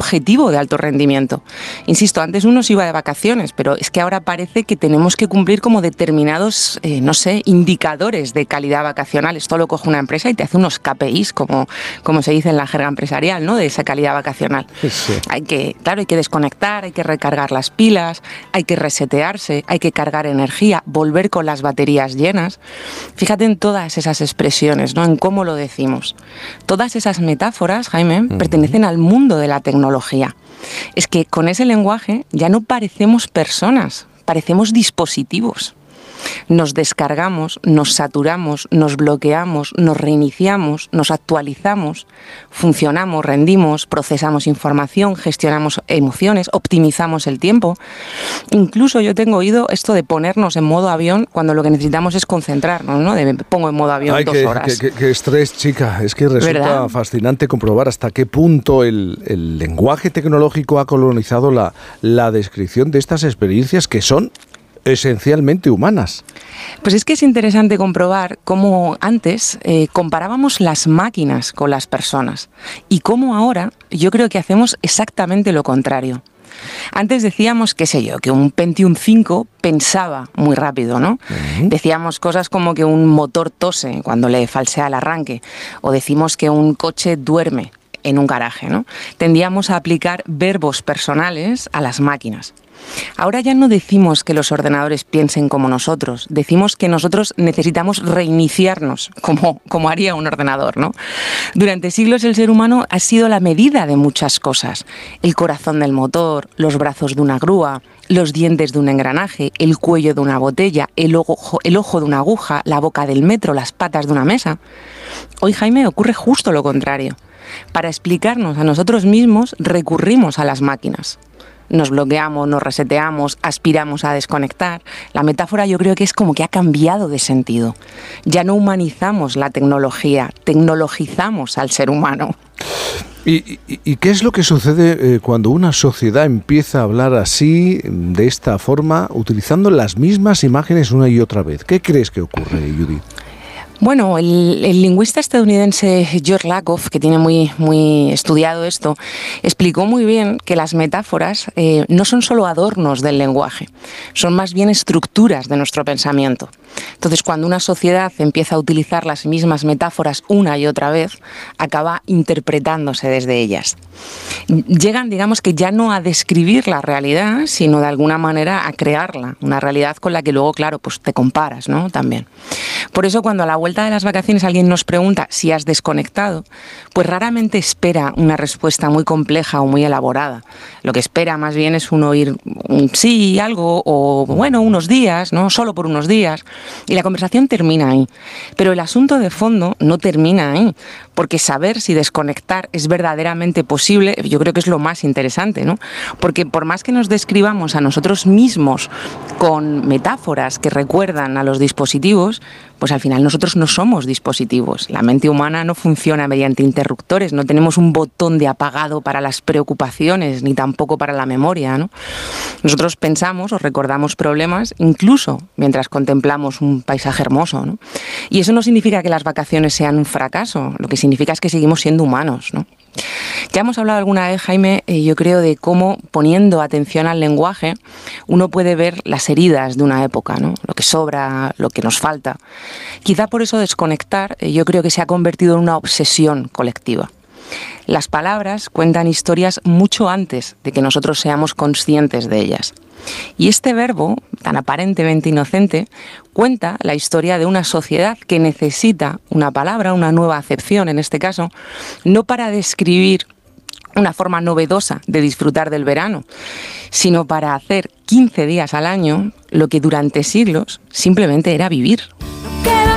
objetivo de alto rendimiento. Insisto, antes uno se iba de vacaciones, pero es que ahora parece que tenemos que cumplir como determinados, indicadores de calidad vacacional. Esto lo coge una empresa y te hace unos KPIs, como se dice en la jerga empresarial, ¿no? De esa calidad vacacional. Sí. Hay que desconectar, hay que recargar las pilas, hay que resetearse, hay que cargar energía, volver con las baterías llenas. Fíjate en todas esas expresiones, ¿no? En cómo lo decimos. Todas esas metáforas, Jaime, pertenecen al mundo de la tecnología. Es que con ese lenguaje ya no parecemos personas, parecemos dispositivos. Nos descargamos, nos saturamos, nos bloqueamos, nos reiniciamos, nos actualizamos, funcionamos, rendimos, procesamos información, gestionamos emociones, optimizamos el tiempo. Incluso yo tengo oído esto de ponernos en modo avión cuando lo que necesitamos es concentrarnos, ¿no? Me pongo en modo avión 2 horas. Qué estrés, chica. Es que resulta ¿verdad? Fascinante comprobar hasta qué punto el lenguaje tecnológico ha colonizado la descripción de estas experiencias que son esencialmente humanas. Pues es que es interesante comprobar cómo antes comparábamos las máquinas con las personas y cómo ahora yo creo que hacemos exactamente lo contrario. Antes decíamos, que un Pentium 5 pensaba muy rápido, ¿no? Decíamos cosas como que un motor tose cuando le falsea el arranque, o decimos que un coche duerme en un garaje, ¿no? Tendíamos a aplicar verbos personales a las máquinas. Ahora ya no decimos que los ordenadores piensen como nosotros, decimos que nosotros necesitamos reiniciarnos, como haría un ordenador, ¿no? Durante siglos el ser humano ha sido la medida de muchas cosas. El corazón del motor, los brazos de una grúa, los dientes de un engranaje, el cuello de una botella, el ojo de una aguja, la boca del metro, las patas de una mesa. Hoy, Jaime, ocurre justo lo contrario. Para explicarnos a nosotros mismos recurrimos a las máquinas. Nos bloqueamos, nos reseteamos, aspiramos a desconectar. La metáfora yo creo que es como que ha cambiado de sentido. Ya no humanizamos la tecnología, tecnologizamos al ser humano. ¿Y qué es lo que sucede cuando una sociedad empieza a hablar así, de esta forma, utilizando las mismas imágenes una y otra vez? ¿Qué crees que ocurre, Judith? Bueno, el lingüista estadounidense George Lakoff, que tiene muy estudiado esto, explicó muy bien que las metáforas no son solo adornos del lenguaje, son más bien estructuras de nuestro pensamiento. Entonces, cuando una sociedad empieza a utilizar las mismas metáforas una y otra vez, acaba interpretándose desde ellas. Llegan, digamos que ya no a describir la realidad, sino de alguna manera a crearla, una realidad con la que luego, claro, pues te comparas, ¿no? También. Por eso, cuando a la vuelta de las vacaciones alguien nos pregunta si has desconectado, pues raramente espera una respuesta muy compleja o muy elaborada. Lo que espera más bien es uno oír un sí, algo, o bueno, unos días, ¿no? Solo por unos días. Y la conversación termina ahí. Pero el asunto de fondo no termina ahí, porque saber si desconectar es verdaderamente posible, yo creo que es lo más interesante, ¿no? Porque por más que nos describamos a nosotros mismos con metáforas que recuerdan a los dispositivos, pues al final nosotros no somos dispositivos. La mente humana no funciona mediante interruptores, no tenemos un botón de apagado para las preocupaciones, ni tampoco para la memoria, ¿no? Nosotros pensamos o recordamos problemas incluso mientras contemplamos un paisaje hermoso, ¿no? Y eso no significa que las vacaciones sean un fracaso, lo que significa es que seguimos siendo humanos, ¿no? Ya hemos hablado alguna vez, Jaime, yo creo, de cómo poniendo atención al lenguaje uno puede ver las heridas de una época, ¿no? Lo que sobra, lo que nos falta. Quizá por eso desconectar yo creo que se ha convertido en una obsesión colectiva. Las palabras cuentan historias mucho antes de que nosotros seamos conscientes de ellas. Y este verbo, tan aparentemente inocente, cuenta la historia de una sociedad que necesita una palabra, una nueva acepción en este caso, no para describir una forma novedosa de disfrutar del verano, sino para hacer 15 días al año lo que durante siglos simplemente era vivir.